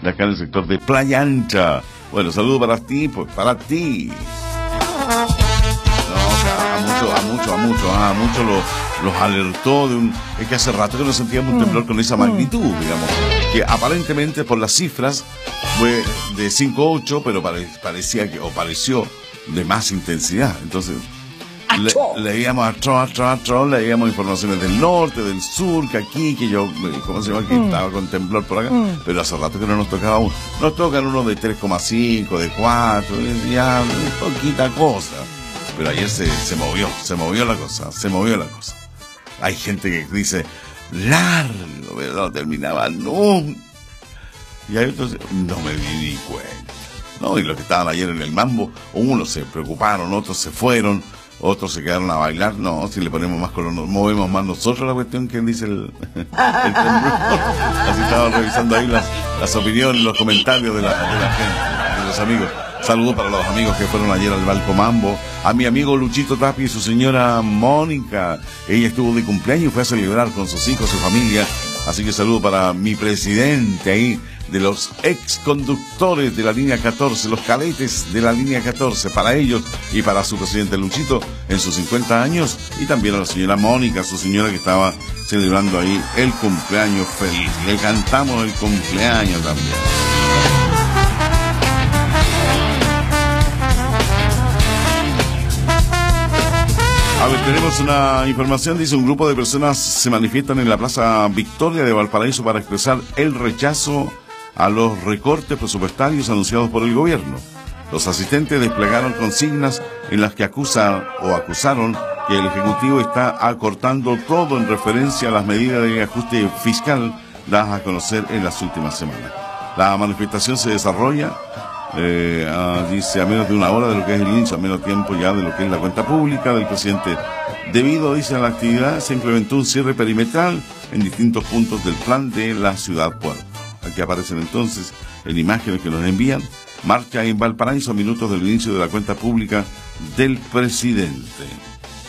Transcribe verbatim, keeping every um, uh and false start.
de acá en el sector de Playa Ancha. Bueno, saludo para ti, pues para ti. No, a muchos, a muchos, a muchos, a muchos los, los alertó de un... Es que hace rato que no sentíamos un temblor con esa magnitud, digamos. Que aparentemente por las cifras fue de cinco punto ocho, pero pare, parecía que, o pareció de más intensidad. Entonces... Le, leíamos atro, atro, atro, leíamos informaciones del norte, del sur, que aquí, que yo, ¿cómo se llama? Que mm. estaba con temblor por acá, mm. pero hace rato que no nos tocaba uno. Nos tocan uno de tres coma cinco, de cuatro, ya, poquita cosa. Pero ayer se, se movió, se movió la cosa, se movió la cosa. Hay gente que dice, largo, pero no terminaba nunca. Y hay otros, no me di ni cuenta. No, y los que estaban ayer en el mambo, unos se preocuparon, otros se fueron. Otros se quedaron a bailar. No, si le ponemos más color, nos movemos más nosotros la cuestión que dice el, el temblor. Así estaba revisando ahí las, las opiniones, los comentarios de la, de la gente, de los amigos. Saludos para los amigos que fueron ayer al Balco Mambo. A mi amigo Luchito Tapia y su señora Mónica. Ella estuvo de cumpleaños y fue a celebrar con sus hijos, su familia. Así que saludo para mi presidente ahí, de los ex conductores de la línea catorce, los cadetes de la línea catorce, para ellos y para su presidente Luchito en sus cincuenta años, y también a la señora Mónica, su señora que estaba celebrando ahí el cumpleaños feliz. Le cantamos el cumpleaños también. A ver, tenemos una información, dice: un grupo de personas se manifiestan en la Plaza Victoria de Valparaíso para expresar el rechazo a los recortes presupuestarios anunciados por el gobierno. Los asistentes desplegaron consignas en las que acusan o acusaron que el Ejecutivo está acortando todo en referencia a las medidas de ajuste fiscal dadas a conocer en las últimas semanas. La manifestación se desarrolla, eh, a, dice, a menos de una hora de lo que es el inicio, a menos tiempo ya de lo que es la cuenta pública del presidente. Debido, dice, a la actividad, se implementó un cierre perimetral en distintos puntos del plan de la ciudad puerto. Aquí aparecen entonces en imágenes que nos envían. Marcha en Valparaíso a minutos del inicio de la cuenta pública del presidente.